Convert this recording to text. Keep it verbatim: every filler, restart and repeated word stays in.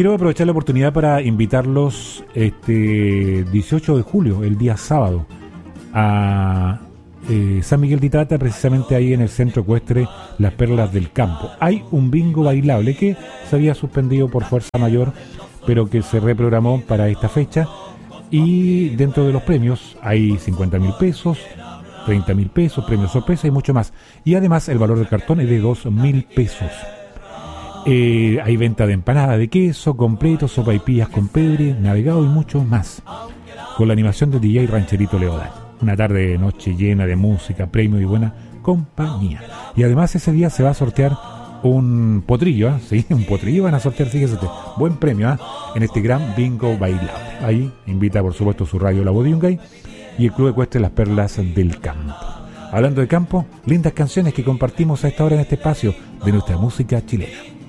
quiero aprovechar la oportunidad para invitarlos este dieciocho de julio, el día sábado, a eh, San Miguel de Itata, precisamente ahí en el centro ecuestre Las Perlas del Campo. Hay un bingo bailable que se había suspendido por fuerza mayor, pero que se reprogramó para esta fecha. Y dentro de los premios hay cincuenta mil pesos, treinta mil pesos, premios sorpresa y mucho más. Y además el valor del cartón es de dos mil pesos. Eh, hay venta de empanada de queso, completos, sopaipillas con pebre, navegado y mucho más. Con la animación de D J Rancherito Leodán. Una tarde de noche llena de música, premio y buena compañía. Y además ese día se va a sortear un potrillo, ¿eh? Sí, un potrillo van a sortear, fíjese usted. Buen premio, ¿eh? En este gran bingo bailable. Ahí invita por supuesto su radio La Voz de Yungay y el Club Ecuestre Las Perlas del Campo. Hablando de campo, lindas canciones que compartimos a esta hora en este espacio de nuestra música chilena.